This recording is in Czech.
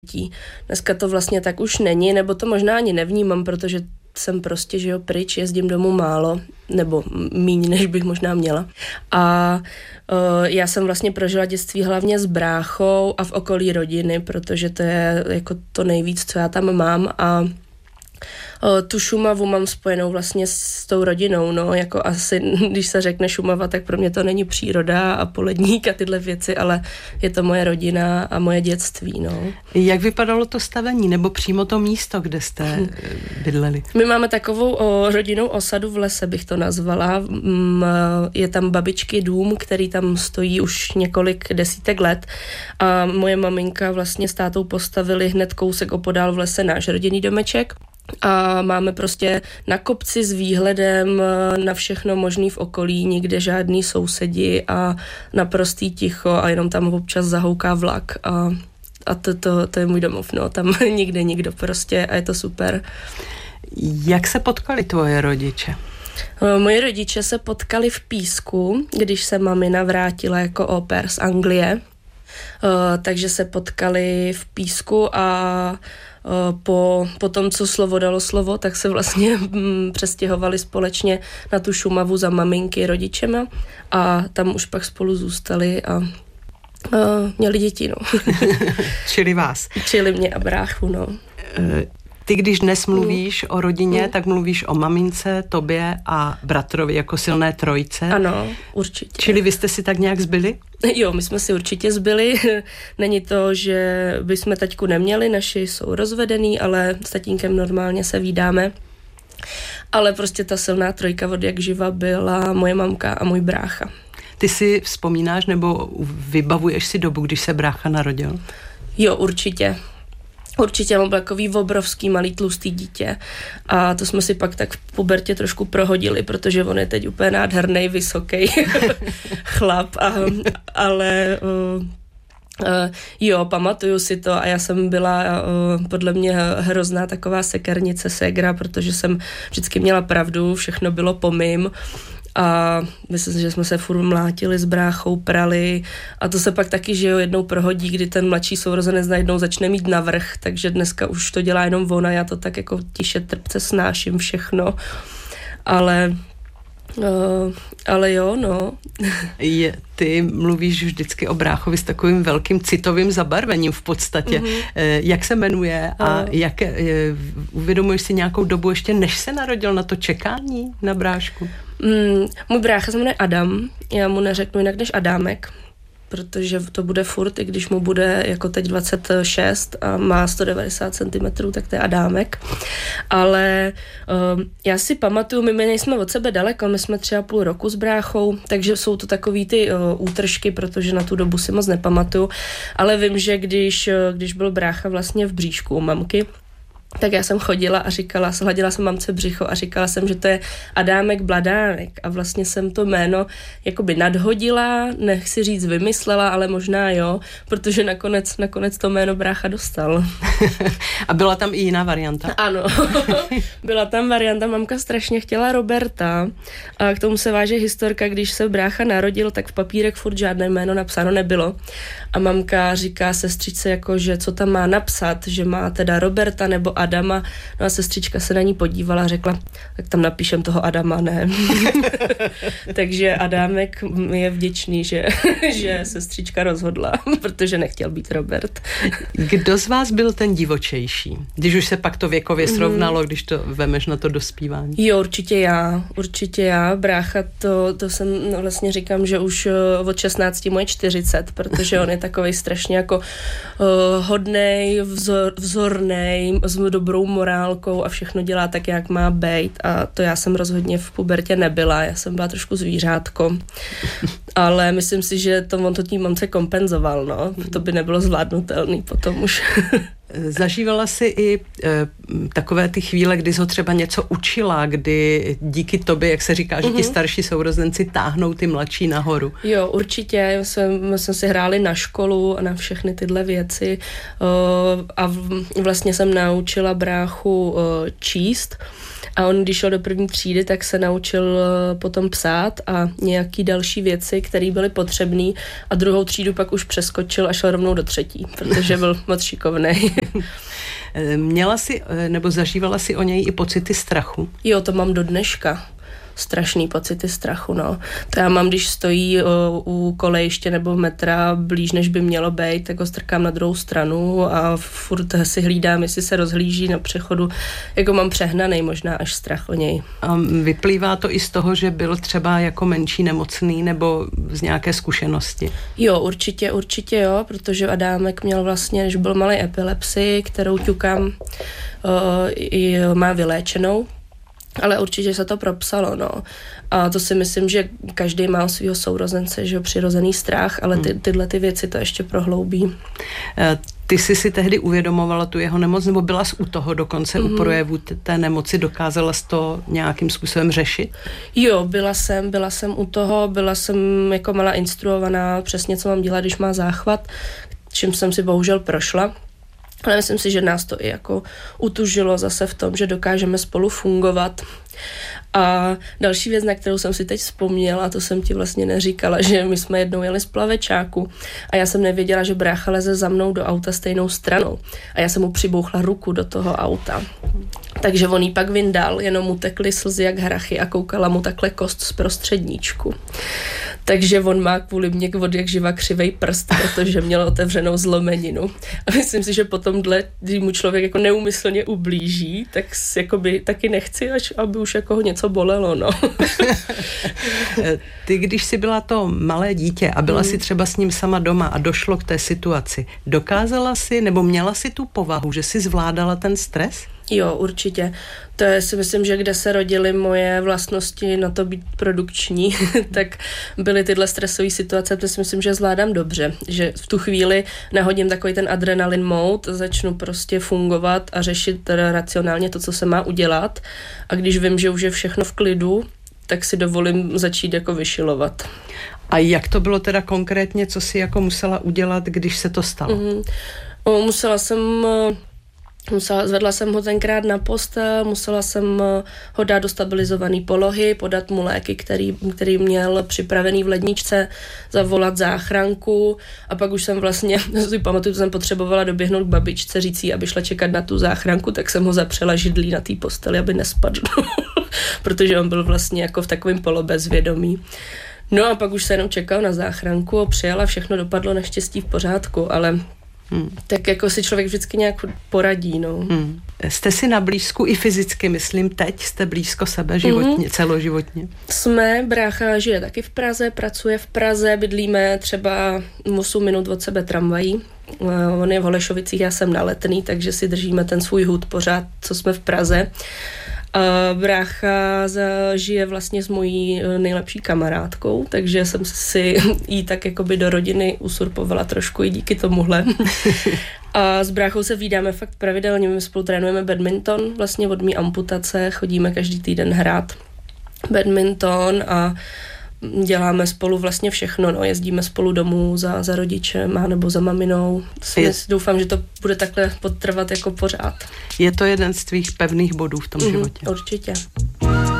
Dneska to vlastně tak už není, nebo to možná ani nevnímám, protože jsem prostě, že jo, pryč, jezdím domů málo, nebo míň, než bych možná měla. A já jsem vlastně prožila dětství hlavně s bráchou a v okolí rodiny, protože to je jako to nejvíc, co já tam mám a tu Šumavu mám spojenou vlastně s tou rodinou, no, jako asi, když se řekne Šumava, tak pro mě to není příroda a poledník a tyhle věci, ale je to moje rodina a moje dětství, no. Jak vypadalo to stavení, nebo přímo to místo, kde jste bydleli? My máme takovou rodinnou osadu v lese, bych to nazvala. Je tam babičky dům, který tam stojí už několik desítek let a moje maminka vlastně s tátou postavili hned kousek opodál v lese náš rodinný domeček. A máme prostě na kopci s výhledem na všechno možný v okolí, nikde žádný sousedi a naprostý ticho a jenom tam občas zahouká vlak a to je můj domov, no, tam nikde nikdo prostě a je to super. Jak se potkali tvoje rodiče? Moji rodiče se potkali v Písku, když se mamina vrátila jako au pair z Anglie, takže se potkali v Písku a po tom, co slovo dalo slovo, tak se vlastně přestěhovali společně na tu Šumavu za maminky rodičema a tam už pak spolu zůstali a měli děti, no. Čili vás. Čili mě a bráchu, no. Ty, když dnes mluvíš o rodině, tak mluvíš o mamince, tobě a bratrovi jako silné trojce. Ano, určitě. Čili vy jste si tak nějak zbyli? Jo, my jsme si určitě zbyli. Není to, že bychom taťku neměli, naši jsou rozvedený, ale s tatínkem normálně se vídáme. Ale prostě ta silná trojka od jak živa byla moje mamka a můj brácha. Ty si vzpomínáš nebo vybavuješ si dobu, když se brácha narodil? Jo, určitě. Určitě mám takový obrovský malý tlustý dítě a to jsme si pak tak v pubertě trošku prohodili, protože on je teď úplně nádherný, vysoký chlap, ale jo, pamatuju si to a já jsem byla podle mě hrozná taková sekernice ségra, protože jsem vždycky měla pravdu, všechno bylo po mým. A myslím si, že jsme se furt mlátili s bráchou, prali a to se pak taky, že jo, jednou prohodí, kdy ten mladší sourozenec najednou začne mít navrch, takže dneska už to dělá jenom ona, já to tak jako tiše trpce snáším všechno, ale jo, no. Ty mluvíš vždycky o bráchovi s takovým velkým citovým zabarvením v podstatě. Mm-hmm. Jak se jmenuje a uvědomuješ si nějakou dobu ještě, než se narodil, na to čekání na brášku? Můj brácha se jmenuje Adam, já mu neřeknu jinak než Adámek, protože to bude furt, i když mu bude jako teď 26 a má 190 cm, tak to je Adámek. Ale já si pamatuju, my nejsme od sebe daleko, my jsme 3,5 roku s bráchou, takže jsou to takový ty útržky, protože na tu dobu si moc nepamatuju, ale vím, že když byl brácha vlastně v bříšku u mamky, tak já jsem chodila a hladila jsem mamce břicho a říkala jsem, že to je Adámek Bladánek a vlastně jsem to jméno jakoby nadhodila, nechci říct vymyslela, ale možná jo, protože nakonec to jméno brácha dostal. A byla tam i jiná varianta? Ano, byla tam varianta, mamka strašně chtěla Roberta a k tomu se váže historka, když se brácha narodil, tak v papírek furt žádné jméno napsáno nebylo a mamka říká sestřičce jako, že co tam má napsat, že má teda Roberta nebo Adama, no a sestřička se na ní podívala a řekla, tak tam napíšem toho Adama, ne. Takže Adámek je vděčný, že sestřička rozhodla, protože nechtěl být Robert. Kdo z vás byl ten divočejší? Když už se pak to věkově srovnalo, když to vemeš na to dospívání. Jo, určitě já. Brácha, to jsem vlastně říkám, že už od 16 moje 40, protože on je takovej strašně jako hodnej, vzornej, s dobrou morálkou a všechno dělá tak, jak má být a to já jsem rozhodně v pubertě nebyla, já jsem byla trošku zvířátko, ale myslím si, že on to tím mamce kompenzoval, no, to by nebylo zvládnutelný potom už. Zažívala jsi i takové ty chvíle, kdy jsi ho třeba něco učila, kdy díky tobě, jak se říká, že ti starší sourozenci táhnou ty mladší nahoru? Jo, určitě. My jsme si hráli na školu a na všechny tyhle věci a vlastně jsem naučila bráchu číst A on, když šel do první třídy, tak se naučil potom psát a nějaký další věci, které byly potřebné, a druhou třídu pak už přeskočil a šel rovnou do třetí, protože byl moc šikovnej. Měla jsi, nebo zažívala si o něj i pocity strachu? Jo, to mám do dneška. Strašný pocity strachu, no. To já mám, když stojí u kolejiště nebo metra blíž, než by mělo být, tak ho strkám na druhou stranu a furt si hlídám, jestli se rozhlíží na přechodu. Jako mám přehnaný možná až strach o něj. A vyplývá to i z toho, že byl třeba jako menší nemocný nebo z nějaké zkušenosti? Jo, určitě jo, protože Adámek měl vlastně, když byl malý, epilepsii, kterou ťukám má vyléčenou. Ale určitě se to propsalo, no. A to si myslím, že každý má svýho sourozence, že jo, přirozený strach, ale tyhle ty věci to ještě prohloubí. Ty jsi si tehdy uvědomovala tu jeho nemoc, nebo byla jsi u toho dokonce u projevu té nemoci, dokázala jsi to nějakým způsobem řešit? Jo, byla jsem u toho, byla jsem jako malá instruovaná, přesně co mám dělat, když má záchvat, čím jsem si bohužel prošla. Ale myslím si, že nás to i jako utužilo zase v tom, že dokážeme spolu fungovat. A další věc, na kterou jsem si teď vzpomněla, to jsem ti vlastně neříkala, že my jsme jednou jeli z plavečáku a já jsem nevěděla, že brácha leze za mnou do auta stejnou stranou. A já jsem mu přibouchla ruku do toho auta. Takže on jí pak vyndal, jenom mu tekly slzy jak hrachy a koukala mu takhle kost z prostředníčku. Takže on má kvůli mě od jak živa křivej prst, protože měl otevřenou zlomeninu. A myslím si, že potom, když mu člověk jako neúmyslně ublíží, tak jakoby taky nechci, aby už jako ho něco bolelo, no. Ty, když jsi byla to malé dítě a byla si třeba s ním sama doma a došlo k té situaci, dokázala si nebo měla si tu povahu, že si zvládala ten stres? Jo, určitě. To je, si myslím, že kde se rodily moje vlastnosti na to být produkční, tak byly tyhle stresové situace, to si myslím, že zvládám dobře. Že v tu chvíli nahodím takový ten adrenalin mode, začnu prostě fungovat a řešit racionálně to, co se má udělat. A když vím, že už je všechno v klidu, tak si dovolím začít jako vyšilovat. A jak to bylo teda konkrétně, co jsi jako musela udělat, když se to stalo? Zvedla jsem ho tenkrát na postel, musela jsem ho dát do stabilizované polohy, podat mu léky, který měl připravený v ledničce, zavolat záchranku a pak už jsem vlastně, si pamatuju, jsem potřebovala doběhnout k babičce, říct jí, aby šla čekat na tu záchranku, tak jsem ho zapřela židlí na té posteli, aby nespadl, protože on byl vlastně jako v takovém polobezvědomí. No a pak už se jenom čekal na záchranku a přijela, všechno dopadlo naštěstí v pořádku, ale tak jako si člověk vždycky nějak poradí, no. Jste si na blízku i fyzicky, myslím, teď jste blízko sebe životně, celoživotně? Jsme, brácha žije taky v Praze, pracuje v Praze, bydlíme třeba 8 minut od sebe tramvají. On je v Holešovicích, já jsem na Letný, takže si držíme ten svůj hud pořád, co jsme v Praze. Brácha žije vlastně s mojí nejlepší kamarádkou, takže jsem si jí tak jakoby do rodiny usurpovala trošku i díky tomuhle. A s bráchou se vídáme fakt pravidelně, my spolu trénujeme badminton, vlastně od mý amputace, chodíme každý týden hrát badminton a děláme spolu vlastně všechno, no, jezdíme spolu domů za rodičem a nebo za maminou. Doufám, že to bude takhle potrvat jako pořád. Je to jeden z tvých pevných bodů v tom životě? Určitě.